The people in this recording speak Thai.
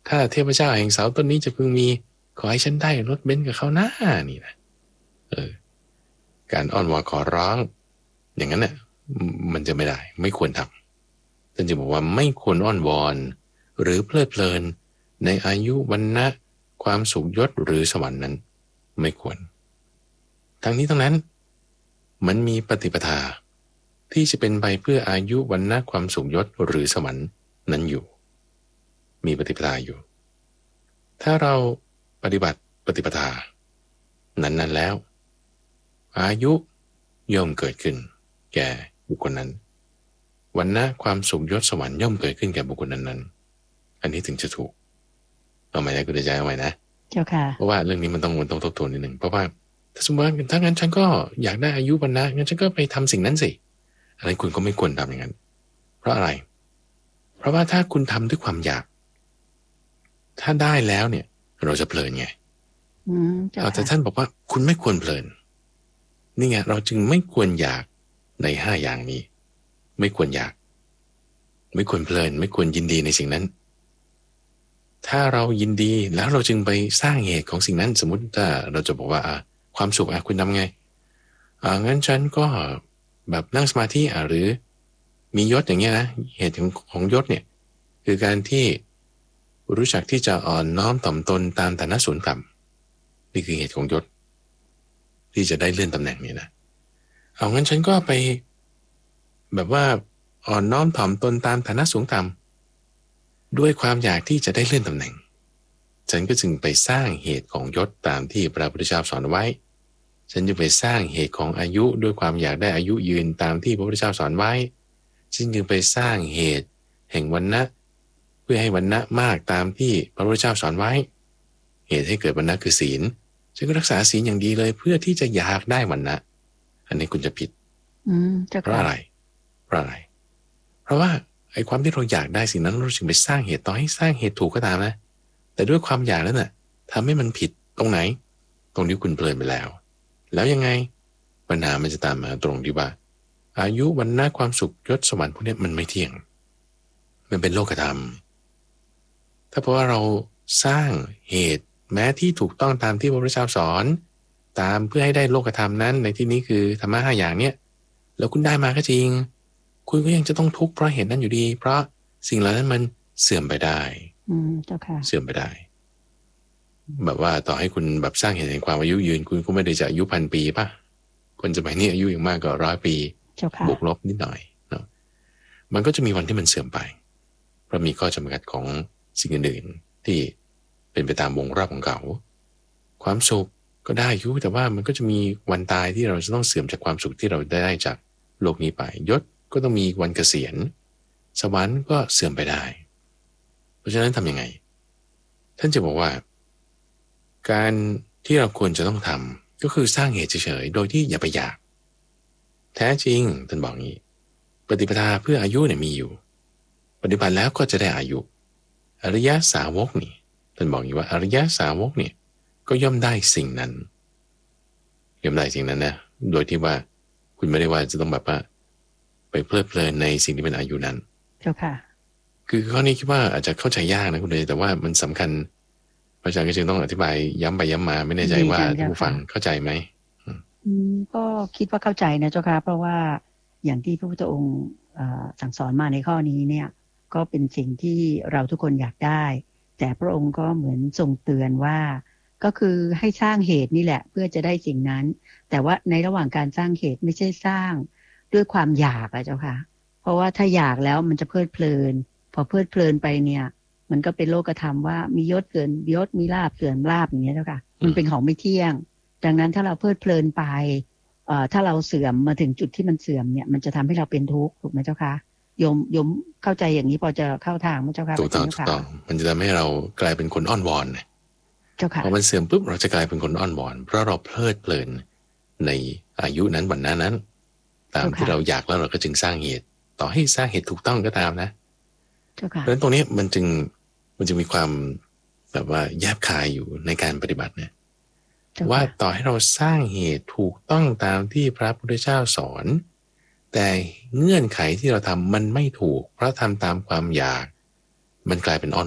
ถ้าเทพเจ้าแห่งเสาต้นนี้จะพึงมีขอให้ฉันได้รถเบนซ์กับเขาหน้านี่นะการอ้อนวอนขอร้องอย่างนั้นน่ะมันจะไม่ได้ไม่ควรทำท่านจะบอกว่าไม่ควรอ้อนวอนหรือเพลิดเพลินในอายุวรรณะความสุขยศหรือสวรรค์นั้นไม่ควรทั้งนี้ทั้งนั้นมันมีปฏิปทาที่จะเป็นไปเพื่ออายุวรรณะความสุขยศหรือสวรรค์นั้นอยู่มีปฏิปทาอยู่ถ้าเราปฏิบัติปฏิปทานั้นแล้วอายุย่อมเกิดขึ้นแก่บุคคลนั้นวรรณะความสุขยศสวรรค์ย่อมเกิดขึ้นแก่บุคคลนั้นอันนี้ถึงจะถูกเอาใหม่นะคุณใจเอาใหม่นะเจ้าค่ะเพราะว่าเรื่องนี้มันต้องทบทวนนิดหนึ่งเพราะว่าถ้าสมมติว่าถ้างั้นฉันก็อยากได้อายุวรรณะงั้นฉันก็ไปทำสิ่งนั้นสิอะไรคุณก็ไม่ควรทำอย่างนั้นเพราะอะไรเพราะว่าถ้าคุณทำด้วยความอยากถ้าได้แล้วเนี่ยเราจะเพลินไงแต่ท่านบอกว่าคุณไม่ควรเพลินนี่ไงเราจึงไม่ควรอยากใน5อย่างนี้ไม่ควรอยากไม่ควรเพลินไม่ควรยินดีในสิ่งนั้นถ้าเรายินดีแล้วเราจึงไปสร้างเหตุของสิ่งนั้นสมมุติถ้าเราจะบอกว่าความสุขคุณทำไงงั้นฉันก็แบบนั่งสมาธิหรือมียศอย่างเงี้ยนะเหตุของยศเนี่ยคือการที่รู้จักที่จะอ่อนน้อมถ่อมตนตามฐานะสูงต่ำนี่คือเหตุของยศที่จะได้เลื่อนตำแหน่งนี่นะงั้นฉันก็ไปแบบว่าอ่อนน้อมถ่อมตนตามฐานะสูงต่ำด้วยความอยากที่จะได้เลื่อนตำแหน่งฉันก็จึงไปสร้างเหตุของยศตามที่พระพุทธเจ้าสอนไว้ฉันจะไปสร้างเหตุของอายุด้วยความอยากได้อายุยืนตามที่พระพุทธเจ้าสอนไว้ฉันจึงไปสร้างเหตุแห่งวรรณะเพื่อให้วรรณะมากตามที่พระพุทธเจ้าสอนไว้เหตุให้เกิดวรรณะคือศีลฉันก็รักษาศีลอย่างดีเลยเพื่อที่จะอยากได้วรรณะอันนี้คุณจะผิดเพราะอะไรเพราะอะไรเพราะว่าไอ้ความที่เราอยากได้สิ่งนั้นเราจึงไปสร้างเหตุต่อให้สร้างเหตุถูกก็ตามนะแต่ด้วยความอยากนั้นน่ะทำให้มันผิดตรงไหนตรงนี้คุณเพลินไปแล้วยังไงปัญหามันจะตามมาตรงที่ว่าอายุวรรณะความสุขยศสวรรค์พวกนี้มันไม่เที่ยงมันเป็นโลกธรรมถ้าเพราะว่าเราสร้างเหตุแม้ที่ถูกต้องตามที่พระพุทธเจ้าสอนตามเพื่อให้ได้โลกธรรมนั้นในที่นี้คือธรรมะ5อย่างเนี้ยแล้วคุณได้มาก็จริงคุณก็ยังจะต้องทุกข์เพราะเหตุนั้นอยู่ดีเพราะสิ่งเหล่านั้นมันเสื่อมไปได้เจ้าค่ะเสื่อมไปได้แบบว่าต่อให้คุณแบบสร้างเหตุแห่งความอายุยืนคุณก็ไม่ได้จะอายุ1,000 ปีป่ะคนสมัยนี้อายุอย่างมากก็100 ปีบวกลบนิดหน่อยเนาะมันก็จะมีวันที่มันเสื่อมไปเพราะมีข้อจำกัดของสิ่งอื่นๆที่เป็นไปตามวงรอบของเขาความสุขก็ได้อยู่แต่ว่ามันก็จะมีวันตายที่เราจะต้องเสื่อมจากความสุขที่เราได้จากโลกนี้ไปยศก็ต้องมีวันเกษียณสวรรค์ก็เสื่อมไปได้เพราะฉะนั้นทำยังไงท่านจะบอกว่าการที่เราควรจะต้องทำก็คือสร้างเหตุเฉยๆโดยที่อย่าไปอยากแท้จริงท่านบอกงี้ปฏิปทาเพื่ออายุเนี่ยมีอยู่ปฏิบัติแล้วก็จะได้อายุอริยสาวกนี่ท่านบอกอยู่ว่าอริยสาวกเนี่ยก็ย่อมได้สิ่งนั้นย่อมได้สิ่งนั้นนะโดยที่ว่าคุณไม่ได้ว่าจะต้องแบบว่าไปเพลิดเพลินในสิ่งที่เป็นอายุนั้นเจ้าค่ะคือข้อนี้คิดว่าอาจจะเข้าใจยากนะคุณเลยแต่ว่ามันสำคัญพระอาจารย์ก็จึงต้องอธิบายย้ำไปย้ำมาไม่แน่ใจว่าผู้ฟังเข้าใจไหมก็คิดว่าเข้าใจนะเจ้าค่ะเพราะว่าอย่างที่พระพุทธองค์สั่งสอนมาในข้อนี้เนี่ยก็เป็นสิ่งที่เราทุกคนอยากได้แต่พระองค์ก็เหมือนทรงเตือนว่าก็คือให้สร้างเหตุนี่แหละเพื่อจะได้สิ่งนั้นแต่ว่าในระหว่างการสร้างเหตุไม่ใช่สร้างด้วยความอยากอะเจ้าค่ะเพราะว่าถ้าอยากแล้วมันจะเพลิดเพลินพอเพลิดเพลินไปเนี่ยมันก็เป็นโลกธรรมว่ามียศเกินยศมีลาภเกินลาภอย่างเงี้ยเจ้าค่ะมันเป็นของไม่เที่ยงดังนั้นถ้าเราเพลิดเพลินไปถ้าเราเสื่อมมาถึงจุดที่มันเสื่อมเนี่ยมันจะทำให้เราเป็นทุกข์ถูกไหมเจ้าค่ะโยมเข้าใจอย่างนี้พอจะเข้าทางไหมเจ้าค่ะถูกต้องมันจะทำให้เรากลายเป็นคนอ้อนวอนพอมันเสื่อมปุ๊บเราจะกลายเป็นคนอ้อนวอนเพราะเราเพลิดเพลินในอายุนั้นวันนั้นตามที่เราอยากแล้วเราก็จึงสร้างเหตุต่อให้สร้างเหตุถูกต้องก็ตามนะเพราะฉะนั้นตรงนี้มันจึงมีความแบบว่าแยบคายอยู่ในการปฏิบัติเนี่ยว่าต่อให้เราสร้างเหตุถูกต้องตามที่พระพุทธเจ้าสอนแต่เงื่อนไขที่เราทำมันไม่ถูกเพราะทำตามความอยากมันกลายเป็นอ้อน